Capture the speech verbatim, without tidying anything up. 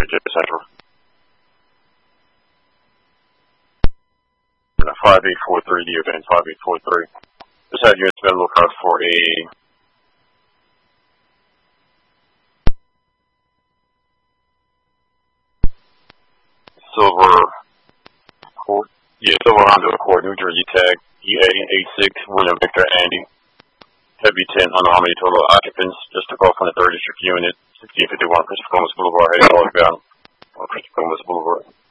J Central. five eight four three, the event, five eight four three. Just had units been lookout for a silver, yeah, silver Honda Accord, New Jersey tag, E A eight six, William Victor Andy. Heavy tent, unarmed, total occupants, just took off on the third district unit, sixteen fifty-one Christopher Columbus Boulevard, heading northbound on Christopher Columbus Boulevard.